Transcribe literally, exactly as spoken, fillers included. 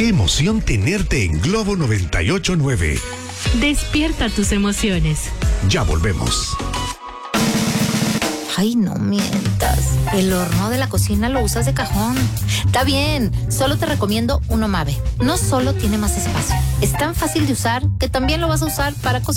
Qué emoción tenerte en Globo noventa y ocho punto nueve. Despierta tus emociones. Ya volvemos. Ay, no mientas. El horno de la cocina lo usas de cajón. Está bien, solo te recomiendo uno Mave. No solo tiene más espacio, es tan fácil de usar que también lo vas a usar para cocinar.